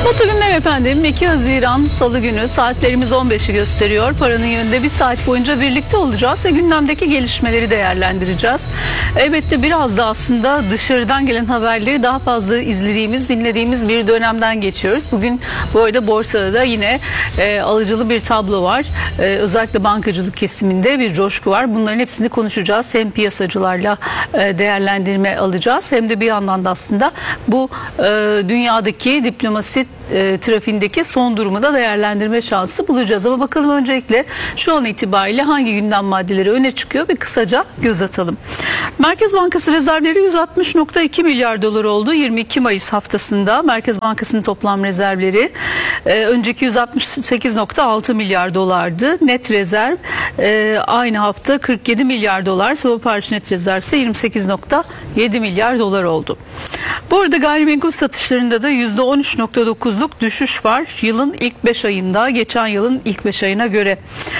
Mutlu günler efendim. 2 Haziran Salı günü, saatlerimiz 15'i gösteriyor. Paranın yönünde bir saat boyunca birlikte olacağız ve gündemdeki gelişmeleri değerlendireceğiz. Elbette biraz da aslında dışarıdan gelen haberleri daha fazla izlediğimiz, dinlediğimiz bir dönemden geçiyoruz. Bugün bu arada borsada da yine alıcılı bir tablo var. Özellikle bankacılık kesiminde bir coşku var. Bunların hepsini konuşacağız. Hem piyasacılarla değerlendirme alacağız, hem de bir yandan da aslında bu dünyadaki diplomasi trafiğindeki son durumu da değerlendirme şansı bulacağız. Ama bakalım öncelikle şu an itibariyle hangi gündem maddeleri öne çıkıyor bir kısaca göz atalım. Merkez Bankası rezervleri 160.2 milyar dolar oldu. 22 Mayıs haftasında Merkez Bankası'nın toplam rezervleri önceki 168.6 milyar dolardı. Net rezerv aynı hafta 47 milyar dolar. Swap hariç net rezerv ise 28.7 milyar dolar oldu. Bu arada gayrimenkul satışlarında da %13.9'luk düşüş var. Yılın ilk 5 ayında, geçen yılın ilk 5 ayına göre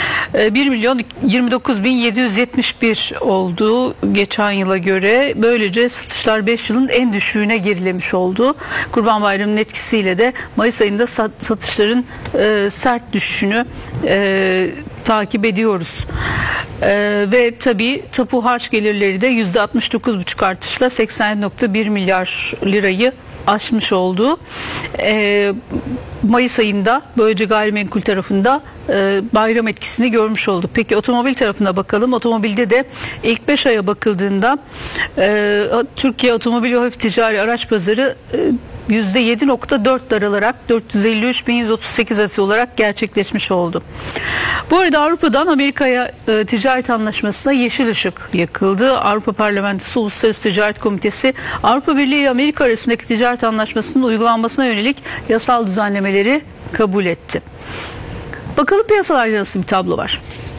1.029.771 oldu geçen yıla göre. Böylece satışlar 5 yılın en düşüğüne gerilemiş oldu. Kurban Bayramı'nın etkisiyle de Mayıs ayında satışların sert düşüşünü takip ediyoruz. Ve tabii tapu harç gelirleri de %69,5 artışla 80.1 milyar lirayı aşmış oldu. Mayıs ayında böylece gayrimenkul tarafında bayram etkisini görmüş olduk. Peki otomobil tarafına bakalım. Otomobilde de ilk 5 aya bakıldığında Türkiye Otomobil ve Hafif Ticari Araç Pazarı %7.4 daralarak 453.138 adet olarak gerçekleşmiş oldu. Bu arada Avrupa'dan Amerika'ya ticaret anlaşmasına yeşil ışık yakıldı. Avrupa Parlamentosu Uluslararası Ticaret Komitesi Avrupa Birliği ile Amerika arasındaki ticaret anlaşmasının uygulanmasına yönelik yasal düzenlemeleri kabul etti. Bakalım piyasalarda nasıl bir tablo var.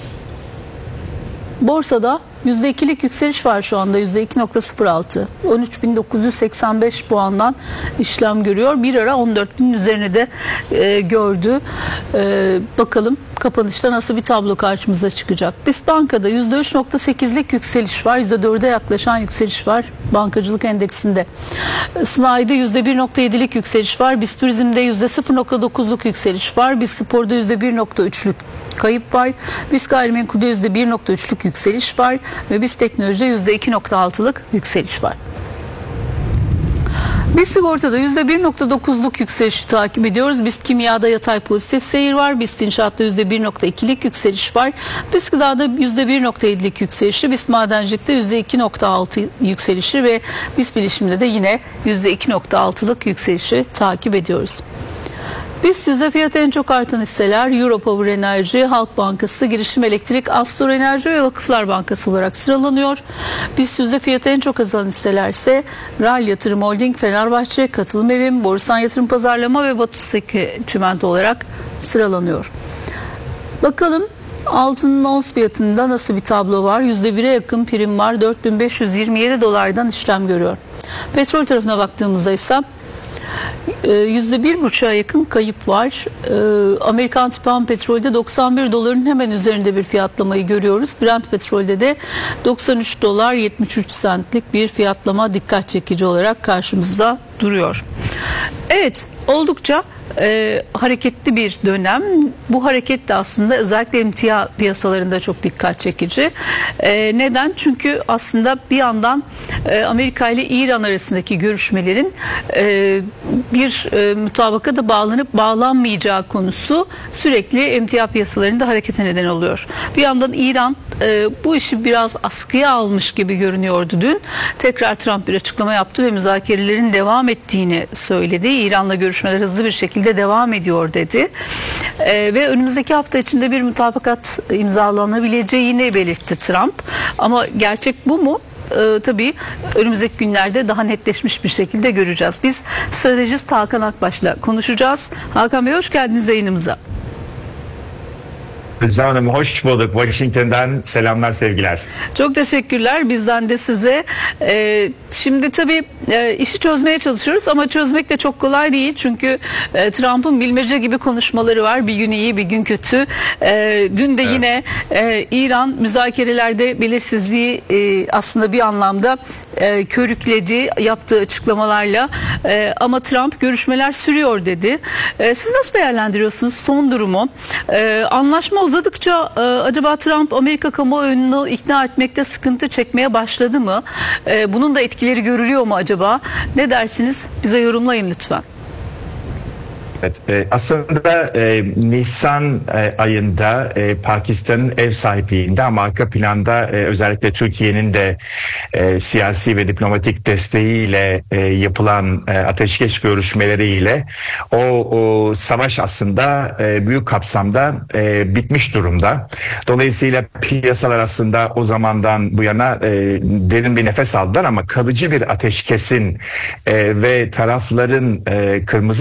Borsada %2'lik yükseliş var şu anda, %2.06. 13.985 puandan işlem görüyor. Bir ara 14.000'in üzerine de gördü. Bakalım kapanışta nasıl bir tablo karşımıza çıkacak. BIST Banka'da %3.8'lik yükseliş var. %4'e yaklaşan yükseliş var bankacılık endeksinde. Sanayi'de %1.7'lik yükseliş var. BIST Turizm'de %0.9'luk yükseliş var. BIST Spor'da %1.3'lük kayıp var. BIST Gayrimenkul'de %1.3'lük yükseliş var ve BIST Teknoloji'de %2.6'lık yükseliş var. BIST Sigorta'da %1.9'luk yükselişi takip ediyoruz. BIST Kimya'da yatay pozitif seyir var. BIST İnşaat'ta %1.2'lik yükseliş var. BIST Gıda'da %1.7'lik yükselişi, BIST Madencilik'te %2.6 yükselişi ve BIST Bilişim'de de yine %2.6'lık yükselişi takip ediyoruz. BIST yüzde fiyatı en çok artan hisseler Europower Enerji, Halk Bankası, Girişim Elektrik, Astor Enerji ve Vakıflar Bankası olarak sıralanıyor. BIST yüzde fiyatı en çok azalan hisseler ise Ral Yatırım Holding, Fenerbahçe, Katılım Evim, Borusan Yatırım Pazarlama ve Batu Çimento olarak sıralanıyor. Bakalım altının ons fiyatında nasıl bir tablo var? %1'e yakın prim var. 4.527 dolardan işlem görüyor. Petrol tarafına baktığımızda ise %1,5'a yakın kayıp var. Amerikan tipan petrolde 91 doların hemen üzerinde bir fiyatlamayı görüyoruz. Brent petrolde de 93 dolar 73 centlik bir fiyatlama dikkat çekici olarak karşımızda duruyor. Evet, oldukça hareketli bir dönem. Bu hareket de aslında özellikle emtia piyasalarında çok dikkat çekici. Neden? Çünkü aslında bir yandan Amerika ile İran arasındaki görüşmelerin bir mutabakata bağlanıp bağlanmayacağı konusu sürekli emtia piyasalarında harekete neden oluyor. Bir yandan İran bu işi biraz askıya almış gibi görünüyordu dün. Tekrar Trump bir açıklama yaptı ve müzakerelerin devam ettiğini söyledi. İran'la görüşmeler hızlı bir şekilde devam ediyor dedi. Ve önümüzdeki hafta içinde bir mutabakat imzalanabileceğini belirtti Trump. Ama gerçek bu mu? Tabii önümüzdeki günlerde daha netleşmiş bir şekilde göreceğiz. Biz stratejist Hakan Akbaş'la konuşacağız. Hakan Bey, hoş geldiniz yayınımıza. Hüsnü Hanım, hoş bulduk. Washington'dan selamlar, sevgiler. Çok teşekkürler bizden de size. Şimdi tabii işi çözmeye çalışıyoruz ama çözmek de çok kolay değil. Çünkü Trump'ın bilmece gibi konuşmaları var. Bir gün iyi, bir gün kötü. Dün de yine İran müzakerelerde belirsizliği aslında bir anlamda körükledi yaptığı açıklamalarla. Ama Trump görüşmeler sürüyor dedi. Siz nasıl değerlendiriyorsunuz son durumu? Anlaşma uzadıkça acaba Trump Amerika kamuoyunu ikna etmekte sıkıntı çekmeye başladı mı? Bunun da etkileri görülüyor mu acaba? Ne dersiniz? Bize yorumlayın lütfen. Evet, aslında Nisan ayında Pakistan'ın ev sahipliğinde ama arka planda özellikle Türkiye'nin de siyasi ve diplomatik desteğiyle yapılan ateşkes görüşmeleriyle o savaş aslında büyük kapsamda bitmiş durumda. Dolayısıyla piyasalar aslında o zamandan bu yana derin bir nefes aldılar ama kalıcı bir ateşkesin ve tarafların kırmızı